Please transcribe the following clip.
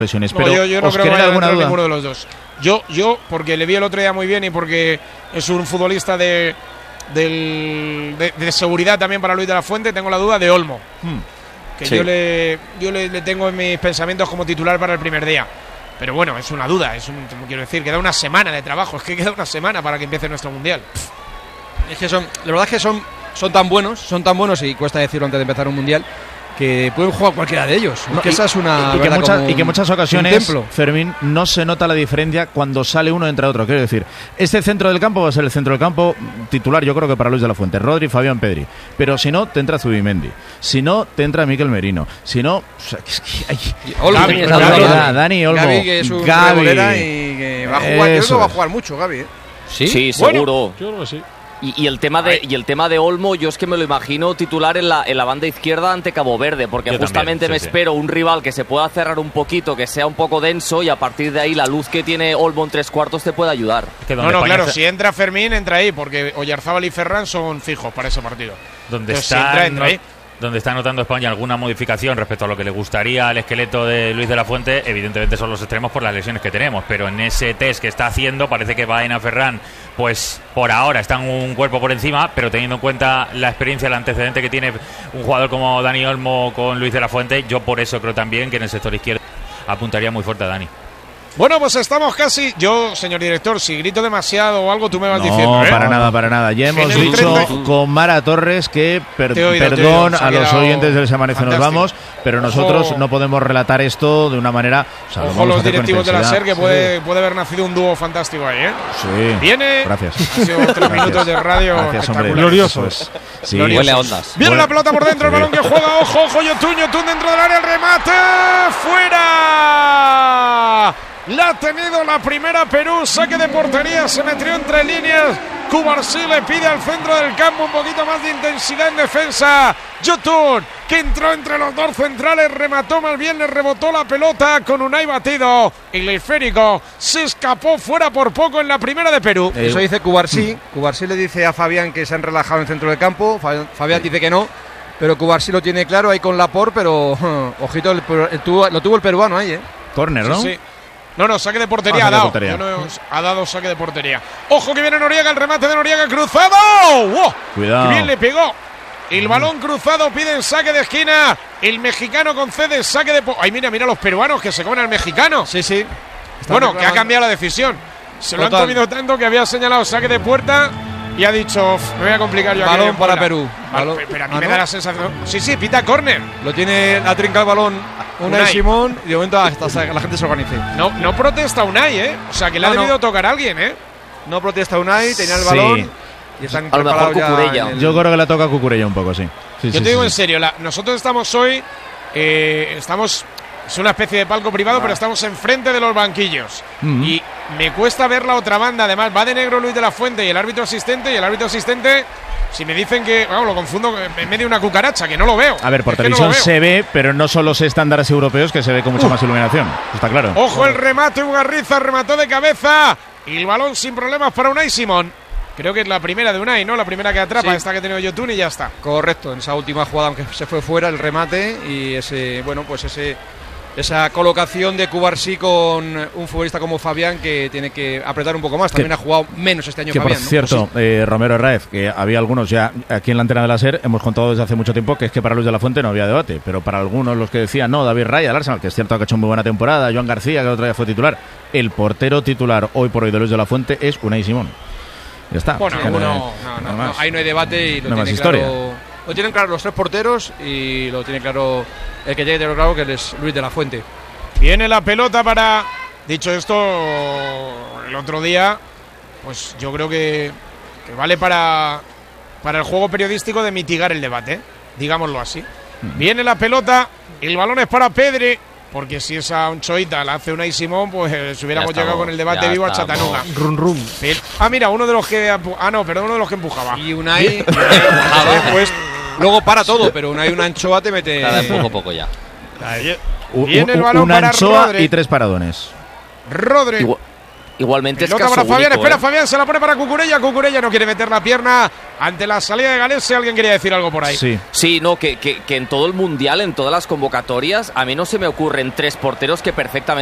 lesiones. No, Pero yo no ¿os creo que genera vaya alguna dentro duda? ninguno de los dos. Yo, porque le vi el otro día muy bien y porque es un futbolista de seguridad también para Luis de la Fuente, tengo la duda de Olmo. Que Sí. yo le tengo en mis pensamientos como titular para el primer día. Pero bueno, es una duda, quiero decir, queda una semana de trabajo, es que queda una semana para que empiece nuestro mundial. Es que la verdad es que son tan buenos y cuesta decirlo antes de empezar un mundial, que pueden jugar cualquiera de ellos. No, que esa es una y que verdad, como en muchas un ocasiones, templo. Fermín, no se nota la diferencia cuando sale uno entre otro. Quiero decir, este centro del campo va a ser el centro del campo titular, yo creo que para Luis de la Fuente, Rodri, Fabián, Pedri. Pero si no, te entra Zubimendi. Si no, te entra Mikel Merino. Si no, o sea, es que Olmo, Dani Olmo, Gavi, que es un Gavi, revolera y que va a jugar. Yo creo que va a jugar mucho, Gavi. Sí, Bueno, seguro. yo creo que sí. Y el tema de Olmo, yo es que me lo imagino titular en la banda izquierda ante Cabo Verde, porque Yo justamente también, me espero un rival que se pueda cerrar un poquito, que sea un poco denso, y a partir de ahí la luz que tiene Olmo en 3/4 te puede ayudar. Que donde No, España claro, está- si entra Fermín, entra ahí, porque Oyarzábal y Ferran son fijos para ese partido. donde Entonces, si está, entra ahí. donde está notando España alguna modificación respecto a lo que le gustaría al esqueleto de Luis de la Fuente, evidentemente son los extremos por las lesiones que tenemos, pero en ese test que está haciendo parece que Baena, Ferran, pues por ahora están un cuerpo por encima, pero teniendo en cuenta la experiencia, el antecedente que tiene un jugador como Dani Olmo con Luis de la Fuente, yo por eso creo también que en el sector izquierdo apuntaría muy fuerte a Dani. Bueno, pues estamos casi. Yo, señor director, si grito demasiado o algo, tú me vas No, diciendo, ¿eh? para nada. Ya hemos En el dicho 30 con Mara Torres que Te he oído, perdón se ha a los quedado oyentes del Se Amanece Nos fantástico. Vamos, pero nosotros Ojo. no podemos relatar esto de una manera. O sea, lo Ojo vamos a los hacer con directivos de la intensidad. SER, que puede haber nacido un dúo fantástico ahí, ¿eh? Sí. Viene. Gracias. Ha sido 3 minutos de radio. Gracias, hombre. espectaculares. Gloriosos. Sí. Huele a ondas. Viene Bueno. la pelota por dentro, el balón que juega, ojo, Yotun dentro del área, el remate, fuera. La ha tenido la primera Perú, saque de portería, se metió entre líneas. Cubarsí le pide al centro del campo un poquito más de intensidad en defensa. Yotun, que entró entre los dos centrales, remató más bien, le rebotó la pelota con Unai batido. Y el esférico se escapó fuera por poco en la primera de Perú. Eso dice Cubarsí. Cubarsí le dice a Fabián que se han relajado en el centro del campo. Fabián dice que no, pero Cubarsí lo tiene claro ahí con Laporte, pero ojito, lo tuvo el peruano ahí, Córner, ¿no? Sí. No, saque de portería, saque de ha dado. portería. Ha dado saque de portería. Ojo que viene Noriega, el remate de Noriega cruzado. ¡Wow! Cuidado. Qué bien le pegó. El balón cruzado, piden saque de esquina. El mexicano concede saque de... Ay, mira los peruanos que se comen al mexicano. Sí. Bueno, que ha cambiado la decisión. Se lo han Total. comido tanto que había señalado saque de puerta y ha dicho, me voy a complicar yo aquí. Balón en para Puebla". Perú. Balón- Pero a mí ¿Ah, me no? da la sensación... Sí, pita córner. Lo tiene, la trinca el balón Unai Simón y de momento hasta que la gente se organice. No protesta Unai, ¿eh? O sea, que le ha No. debido tocar a alguien, ¿eh? No protesta Unai, tenía el Sí. balón y están A lo mejor preparados ya Cucurella. en el- Yo creo que le toca a Cucurella un poco, sí. Yo te digo en serio, nosotros estamos hoy, es una especie de palco privado, pero estamos enfrente de los banquillos. Y me cuesta ver la otra banda, además va de negro Luis de la Fuente y el árbitro asistente, si me dicen que, vamos, lo confundo en medio de una cucaracha, que no lo veo. A ver, por Es que no televisión lo veo. se ve, pero no son los estándares europeos que se ve con mucha más iluminación. Está claro. Ojo el remate, Ugarriza remató de cabeza y el balón sin problemas para Unai Simón. Creo que es la primera de Unai, ¿no? La primera que atrapa, Sí. esta que ha tenido Yotun y ya está. Correcto, en esa última jugada, aunque se fue fuera, el remate y esa colocación de Cubarsí con un futbolista como Fabián, que tiene que apretar un poco más. También ha jugado menos este año Que Fabián, por ¿no? cierto, Pues Romero Herráez, que había algunos ya aquí en la antena de la SER, hemos contado desde hace mucho tiempo que es que para Luis de la Fuente no había debate, pero para algunos los que decían, no, David Raya, el Arsenal, que es cierto que ha hecho muy buena temporada, Joan García, que el otro día fue titular, el portero titular hoy por hoy de Luis de la Fuente es Unai Simón. Ya está. Bueno, Es que no, nada más. ahí no hay debate y lo No hay tiene más historia. claro. Lo tienen claro los tres porteros y lo tiene claro el que tiene que tenerlo claro, que es Luis de la Fuente. Viene la pelota para... Dicho esto, el otro día, pues yo creo que vale para el juego periodístico de mitigar el debate, ¿eh? Digámoslo así. Viene la pelota, el balón es para Pedri, porque si esa onchoita la hace Unai Simón, pues hubiéramos llegado con el debate vivo a Chattanooga. Rum. Mira, uno de los que... uno de los que empujaba. Y Unai pues, luego para todo, pero Unai una anchoa te mete... Cada vez poco a poco ya. Viene el balón una para anchoa Rodri. y 3 paradones. Rodri. Igualmente pelota es caso para Fabián, único, espera Fabián, se la pone para Cucurella no quiere meter la pierna ante la salida de Galese. Alguien quería decir algo por ahí. Sí, no, que en todo el mundial, en todas las convocatorias, a mí no se me ocurren 3 porteros que perfectamente